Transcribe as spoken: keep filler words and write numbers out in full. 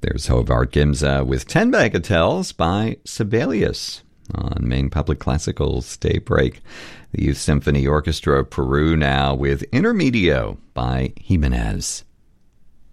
There's Hovard Gimza with ten Bagatelles by Sibelius on Maine Public Classical's Daybreak. The Youth Symphony Orchestra of Peru now with Intermedio by Jimenez.